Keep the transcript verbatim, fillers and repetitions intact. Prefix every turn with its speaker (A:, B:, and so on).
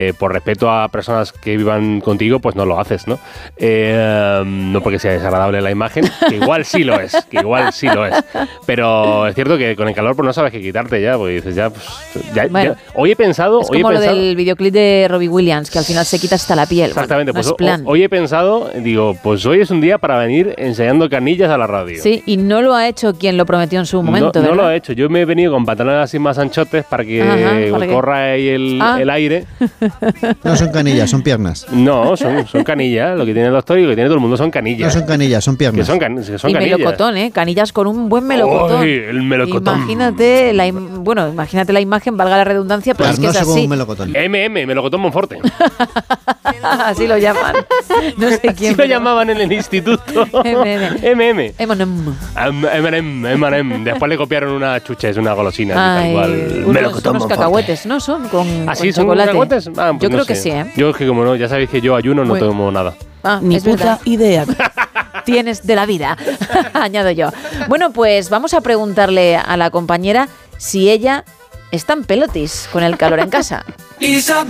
A: eh, por respeto a personas que vivan contigo, pues no lo haces, ¿no? Eh, no porque sea desagradable la imagen, que igual sí lo es, que igual sí lo es. Pero es cierto que con el calor pues no sabes qué quitarte ya, porque dices ya, pues, ya,
B: bueno,
A: ya. Hoy he pensado...
B: Es
A: hoy
B: como
A: he
B: lo
A: pensado,
B: del videoclip de Robbie Williams, que al final se quita hasta la piel.
A: Exactamente,
B: bueno, no
A: pues
B: es plan.
A: hoy he pensado, digo, pues hoy es un día para venir enseñando canillas a la radio.
B: Sí, y no lo ha hecho quien lo prometió en su momento,
A: No, no
B: ¿verdad?
A: lo he hecho, yo me he venido con pantalones así más anchotes para que
B: Ajá, ¿para
A: corra
B: qué?
A: ahí el,
B: Ah.
A: el aire.
C: No son canillas, son piernas.
A: No, son, son canillas, lo que tiene el doctor y lo que tiene todo el mundo son canillas.
C: No son canillas, son
A: Que
C: piernas.
A: son, can, que son
B: Y
A: canillas.
B: melocotón, ¿eh? Canillas con un buen melocotón.
A: ¡Ay, el melocotón!
B: Imagínate la, im- bueno, imagínate la imagen, valga la redundancia, pero es que es
C: Carnoso como
B: así.
C: un melocotón.
A: M M, melocotón Monforte.
B: Así lo llaman. No sé quién.
A: Así lo
B: pero-
A: llamaban en el instituto.
B: M M.
A: M M.
B: Emanem.
A: M M, M M. Después le copiaron una chuches, una golosina. y tal
B: Ay,
A: cual.
B: unos,
A: Melocotón
B: unos
A: Monforte.
B: cacahuetes, ¿no? Son con,
A: ¿Ah,
B: con
A: sí? ¿Son
B: chocolate.
A: cacahuetes? Ah, pues
B: Yo
A: no
B: creo que
A: sé.
B: sí, ¿eh?
A: Yo es que como no, ya sabéis que yo ayuno, no
B: Bueno.
A: tomo nada.
B: Ah,
D: Ni
B: es
D: puta
B: verdad.
D: idea.
B: Tienes de la vida, añado yo. Bueno, pues vamos a preguntarle a la compañera si ella está en pelotis con el calor en casa.